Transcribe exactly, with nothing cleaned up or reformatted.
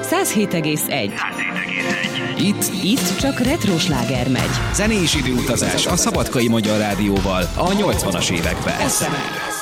száz hét egész egy. Itt, itt csak retro sláger megy. Zenés időutazás a Szabadkai Magyar Rádióval a nyolcvanas években. Eszemel.